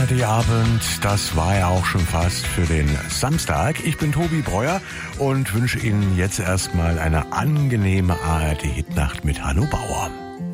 Abend, das war ja auch schon fast für den Samstag. Ich bin Tobi Breuer und wünsche Ihnen jetzt erstmal eine angenehme ARD-Hitnacht mit Hanno Bauer.